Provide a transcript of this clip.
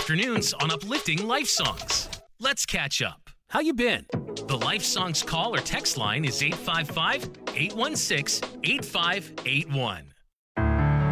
afternoons on uplifting life songs. Let's catch up. How you been? The Life Songs call or text line is 855-816-8581.